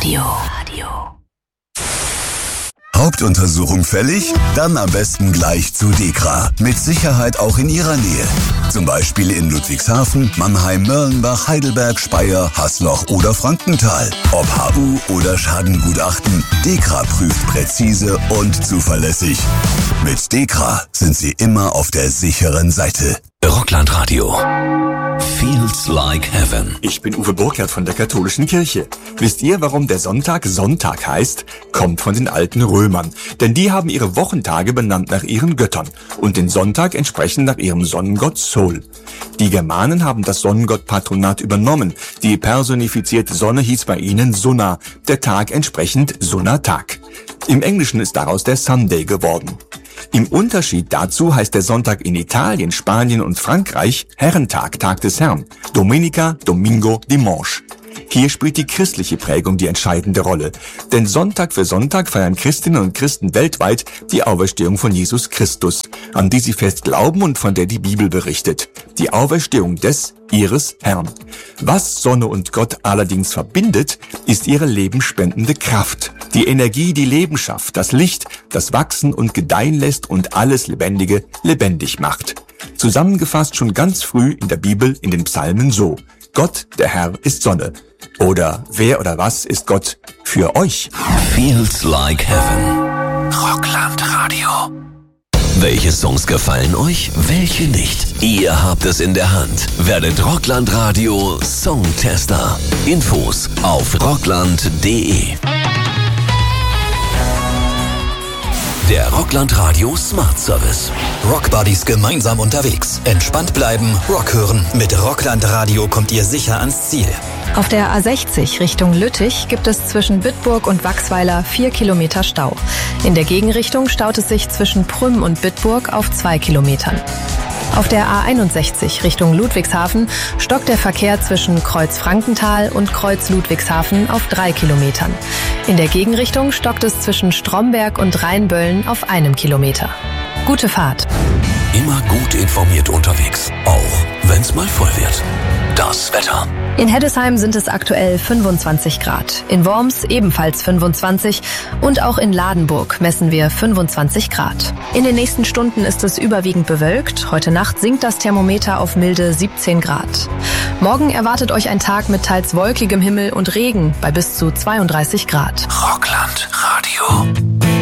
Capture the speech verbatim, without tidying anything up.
Radio. Hauptuntersuchung fällig? Dann am besten gleich zu DEKRA. Mit Sicherheit auch in Ihrer Nähe. Zum Beispiel in Ludwigshafen, Mannheim, Mörlenbach, Heidelberg, Speyer, Hasloch oder Frankenthal. Ob H U oder Schadengutachten, DEKRA prüft präzise und zuverlässig. Mit DEKRA sind Sie immer auf der sicheren Seite. Rockland Radio. Feels like heaven. Ich bin Uwe Burkhardt von der Katholischen Kirche. Wisst ihr, warum der Sonntag Sonntag heißt? Kommt von den alten Römern. Denn die haben ihre Wochentage benannt nach ihren Göttern und den Sonntag entsprechend nach ihrem Sonnengott Sol. Die Germanen haben das Sonnengott-Patronat übernommen. Die personifizierte Sonne hieß bei ihnen Sunna, der Tag entsprechend Sunnatag. Im Englischen ist daraus der Sunday geworden. Im Unterschied dazu heißt der Sonntag in Italien, Spanien und Frankreich Herrentag, Tag des Herrn, Domenica, Domingo, Dimanche. Hier spielt die christliche Prägung die entscheidende Rolle. Denn Sonntag für Sonntag feiern Christinnen und Christen weltweit die Auferstehung von Jesus Christus, an die sie fest glauben und von der die Bibel berichtet. Die Auferstehung des, ihres Herrn. Was Sonne und Gott allerdings verbindet, ist ihre lebenspendende Kraft. Die Energie, die Leben schafft, das Licht, das wachsen und gedeihen lässt und alles Lebendige lebendig macht. Zusammengefasst schon ganz früh in der Bibel in den Psalmen so: Gott, der Herr, ist Sonne. Oder wer oder was ist Gott für euch? Feels like heaven. Rockland Radio. Welche Songs gefallen euch? Welche nicht? Ihr habt es in der Hand. Werdet Rockland Radio Songtester. Infos auf rockland punkt de. Der Rockland Radio Smart Service. Rockbuddies gemeinsam unterwegs. Entspannt bleiben, Rock hören. Mit Rockland Radio kommt ihr sicher ans Ziel. Auf der A sechzig Richtung Lüttich gibt es zwischen Bitburg und Wachsweiler vier Kilometer Stau. In der Gegenrichtung staut es sich zwischen Prüm und Bitburg auf zwei Kilometern. Auf der A einundsechzig Richtung Ludwigshafen stockt der Verkehr zwischen Kreuz Frankenthal und Kreuz Ludwigshafen auf drei Kilometern. In der Gegenrichtung stockt es zwischen Stromberg und Rheinböllen auf einem Kilometer. Gute Fahrt. Immer gut informiert unterwegs, auch wenn's mal voll wird. Das Wetter. In Heddesheim sind es aktuell fünfundzwanzig Grad. In Worms ebenfalls fünfundzwanzig und auch in Ladenburg messen wir fünfundzwanzig Grad. In den nächsten Stunden ist es überwiegend bewölkt. Heute Nacht sinkt das Thermometer auf milde siebzehn Grad. Morgen erwartet euch ein Tag mit teils wolkigem Himmel und Regen bei bis zu zweiunddreißig Grad. Rockland Radio.